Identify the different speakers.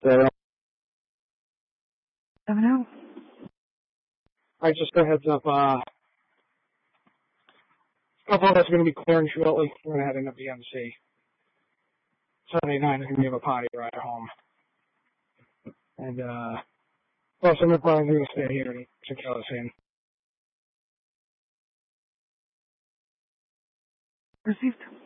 Speaker 1: So,
Speaker 2: Never know.
Speaker 1: I just a heads up, a couple of us are going to be clearing shortly. We're going to head into BMC. Sunday night is going to be a party ride home. And, well, some of the are going to stay here and secure us in.
Speaker 2: Received.